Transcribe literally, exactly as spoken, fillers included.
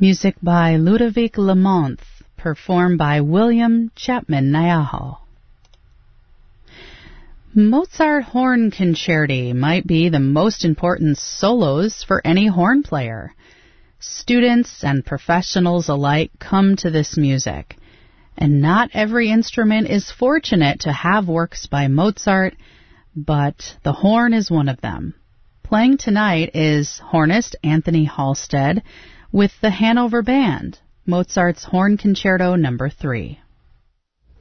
Music by Ludovic Lamont, performed by William Chapman Niahau. Mozart Horn Concerti might be the most important solos for any horn player. Students and professionals alike come to this music, and not every instrument is fortunate to have works by Mozart, but the horn is one of them. Playing tonight is hornist Anthony Halstead with the Hanover Band, Mozart's Horn Concerto number three.